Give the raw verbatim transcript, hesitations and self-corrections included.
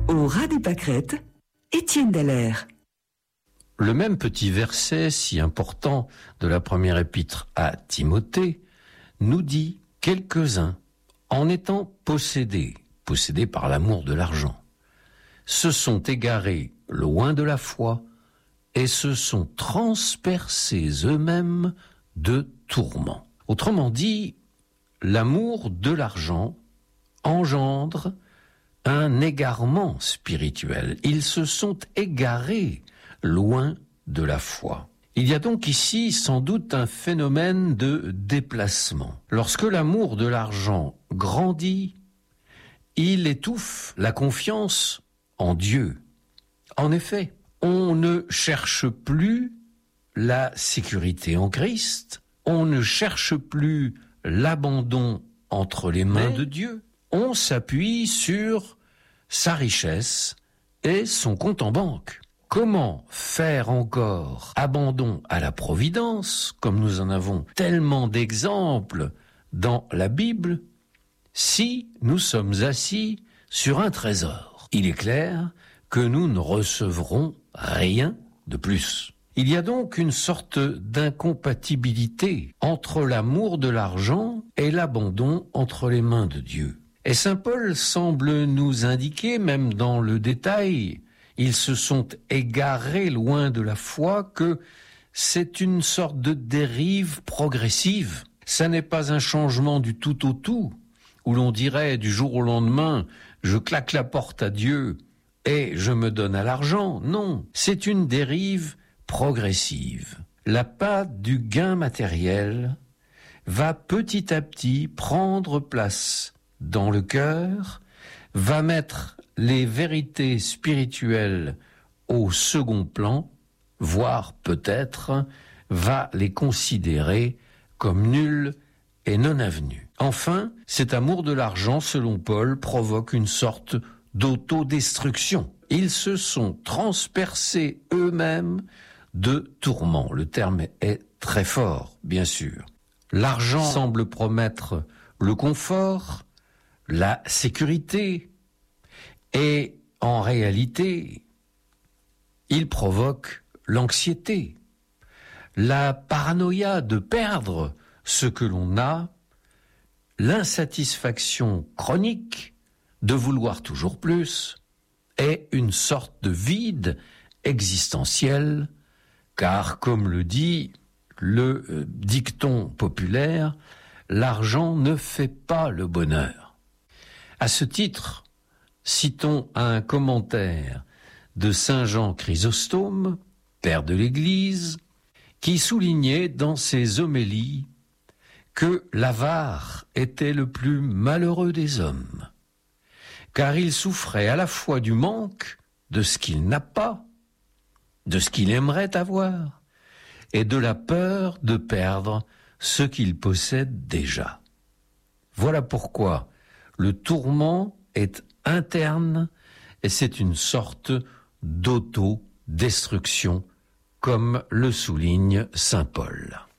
Au ras des pâquerettes, Étienne Dallaire. Le même petit verset si important de la première épître à Timothée nous dit quelques-uns, en étant possédés, possédés par l'amour de l'argent, se sont égarés loin de la foi et se sont transpercés eux-mêmes de tourments. Autrement dit, l'amour de l'argent engendre un égarement spirituel. Ils se sont égarés loin de la foi. Il y a donc ici sans doute un phénomène de déplacement. Lorsque l'amour de l'argent grandit, il étouffe la confiance en Dieu. En effet, on ne cherche plus la sécurité en Christ, on ne cherche plus l'abandon entre les mains de Dieu, on s'appuie sur sa richesse et son compte en banque. Comment faire encore abandon à la providence, comme nous en avons tellement d'exemples dans la Bible, si nous sommes assis sur un trésor? Il est clair que nous ne recevrons rien de plus. Il y a donc une sorte d'incompatibilité entre l'amour de l'argent et l'abandon entre les mains de Dieu. Et saint Paul semble nous indiquer, même dans le détail, ils se sont égarés loin de la foi, que c'est une sorte de dérive progressive. Ça n'est pas un changement du tout au tout, où l'on dirait du jour au lendemain, je claque la porte à Dieu et je me donne à l'argent. Non, c'est une dérive progressive. La pâte du gain matériel va petit à petit prendre place dans le cœur, va mettre les vérités spirituelles au second plan, voire peut-être va les considérer comme nulles et non avenues. Enfin, cet amour de l'argent, selon Paul, provoque une sorte d'autodestruction. Ils se sont transpercés eux-mêmes de tourments. Le terme est très fort, bien sûr. L'argent semble promettre le confort, la sécurité, et en réalité, il provoque l'anxiété, la paranoïa de perdre ce que l'on a, l'insatisfaction chronique de vouloir toujours plus, et une sorte de vide existentiel, car comme le dit le dicton populaire, l'argent ne fait pas le bonheur. À ce titre, citons un commentaire de saint Jean Chrysostome, père de l'Église, qui soulignait dans ses homélies que l'avare était le plus malheureux des hommes, car il souffrait à la fois du manque de ce qu'il n'a pas, de ce qu'il aimerait avoir, et de la peur de perdre ce qu'il possède déjà. Voilà pourquoi le tourment est interne et c'est une sorte d'auto-destruction, comme le souligne saint Paul.